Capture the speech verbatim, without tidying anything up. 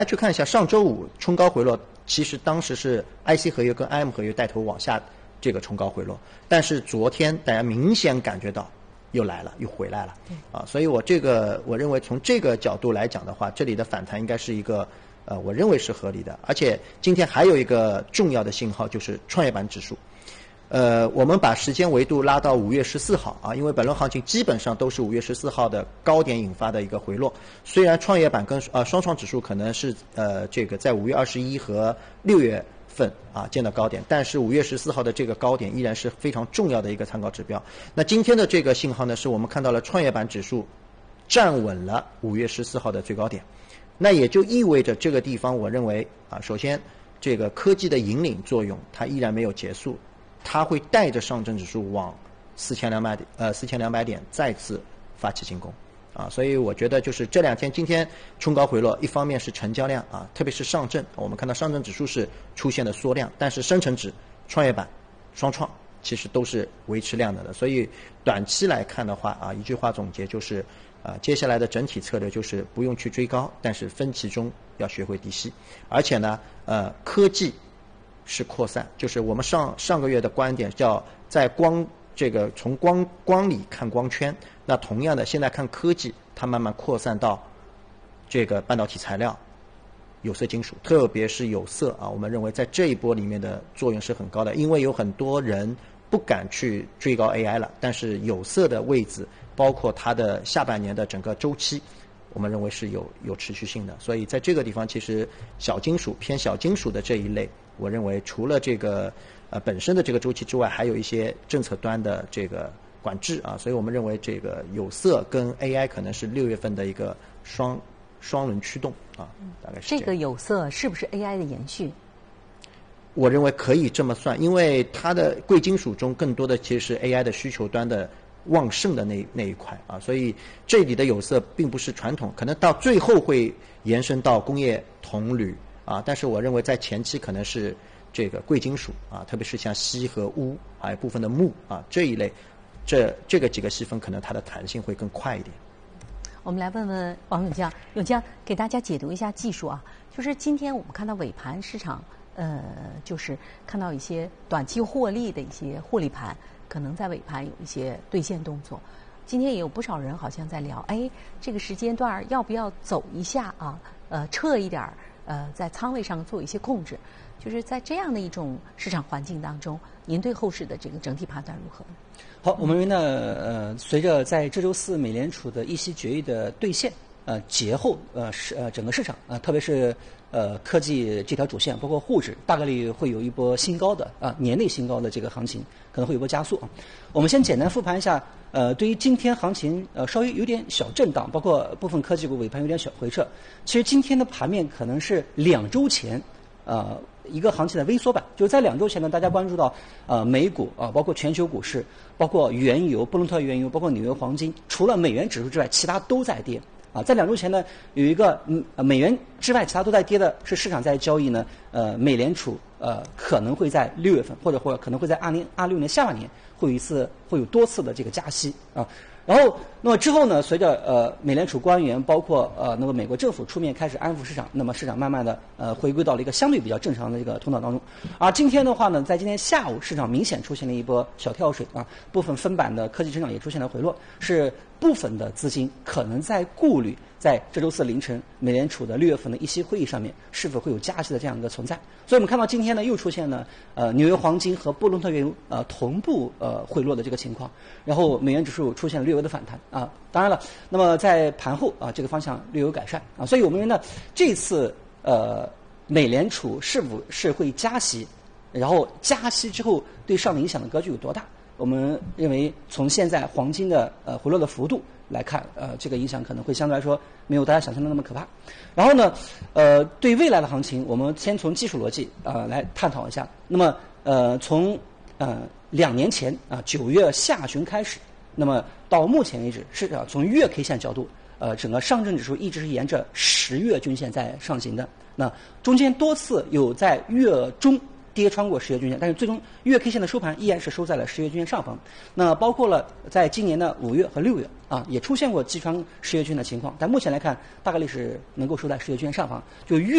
去看一下上周五冲高回落，其实当时是 I C 合约跟 I M 合约带头往下这个冲高回落，但是昨天大家明显感觉到又来了，又回来了啊，所以我这个我认为从这个角度来讲的话，这里的反弹应该是一个呃，我认为是合理的。而且今天还有一个重要的信号就是创业板指数。呃，我们把时间维度拉到五月十四号啊，因为本轮行情基本上都是五月十四号的高点引发的一个回落。虽然创业板跟呃双创指数可能是呃这个在五月二十一和六月份啊见到高点，但是五月十四号的这个高点依然是非常重要的一个参考指标。那今天的这个信号呢，是我们看到了创业板指数站稳了五月十四号的最高点，那也就意味着这个地方，我认为啊，首先这个科技的引领作用它依然没有结束。它会带着上证指数往四千两百点，呃，四千两百点再次发起进攻，啊，所以我觉得就是这两天今天冲高回落，一方面是成交量啊，特别是上证，我们看到上证指数是出现了缩量，但是深成指、创业板、双创其实都是维持量能的，所以短期来看的话啊，一句话总结就是，啊，接下来的整体策略就是不用去追高，但是分歧中要学会低吸，而且呢，呃，科技是扩散，就是我们上上个月的观点叫在光这个从光光里看光圈，那同样的现在看科技，它慢慢扩散到这个半导体材料、有色金属，特别是有色啊，我们认为在这一波里面的作用是很高的，因为有很多人不敢去追高 A I 了，但是有色的位置，包括它的下半年的整个周期，我们认为是有有持续性的，所以在这个地方，其实小金属偏小金属的这一类，我认为除了这个呃本身的这个周期之外，还有一些政策端的这个管制啊，所以我们认为这个有色跟 A I 可能是六月份的一个双双轮驱动啊，大概是这样。 这个有色是不是 A I 的延续？ 我认为可以这么算，因为它的贵金属中更多的其实是 A I 的需求端的旺盛的那那一块啊，所以这里的有色并不是传统，可能到最后会延伸到工业铜铝啊，但是我认为在前期可能是这个贵金属啊，特别是像锡和钨还有部分的钼啊这一类，这这个几个细分可能它的弹性会更快一点。 我们来问问王永江，永江给大家解读一下技术啊，就是今天我们看到尾盘市场，呃，就是看到一些短期获利的一些获利盘，可能在尾盘有一些兑现动作。今天也有不少人好像在聊，哎，这个时间段要不要走一下啊？呃，撤一点儿，呃，在仓位上做一些控制。就是在这样的一种市场环境当中，您对后市的这个整体判断如何？ 好，我们认为呢，呃，随着在这周四美联储的议息决议的兑现，呃，节后呃市呃整个市场啊、呃，特别是呃科技这条主线，包括沪指，大概率会有一波新高的啊、呃、年内新高的这个行情，可能会有一波加速啊。我们先简单复盘一下，呃，对于今天行情呃稍微有点小震荡，包括部分科技股尾盘有点小回撤，其实今天的盘面可能是两周前呃。一个行情的微缩版，就是在两周前呢，大家关注到呃美股啊、呃，包括全球股市，包括原油、布伦特原油，包括纽约黄金，除了美元指数之外，其他都在跌啊。在两周前呢，有一个嗯美元之外其他都在跌的是市场在交易呢，呃，美联储呃可能会在六月份或者或者可能会在二零二六年下半年会有一次会有多次的这个加息啊。然后，那么之后呢？随着呃美联储官员，包括呃那个美国政府出面开始安抚市场，那么市场慢慢的呃回归到了一个相对比较正常的这个通道当中。而今天的话呢，在今天下午，市场明显出现了一波小跳水啊，部分分板的科技成长也出现了回落，是部分的资金可能在顾虑，在这周四凌晨美联储的六月份的议息会议上面是否会有加息的这样一个存在。所以我们看到今天呢，又出现了呃纽约黄金和布伦特原油呃同步呃回落的这个情况，然后美元指数出现了略微的反弹啊。当然了，那么在盘后啊这个方向略有改善啊，所以我们认为呢，这次呃美联储是否是会加息，然后加息之后对上影响的格局有多大？我们认为从现在黄金的呃回落的幅度来看，呃，这个影响可能会相对来说没有大家想象的那么可怕。然后呢，呃，对未来的行情，我们先从技术逻辑呃来探讨一下。那么呃，从呃两年前啊九月下旬开始，那么到目前为止，是啊从月 K 线角度，呃，整个上证指数一直是沿着十月均线在上行的。那中间多次有在月中跌穿过十月均线，但是最终月 K 线的收盘依然是收在了十月均线上方。那包括了在今年的五月和六月啊，也出现过击穿世界均的情况，但目前来看，大概率是能够收在世界均线上方。就越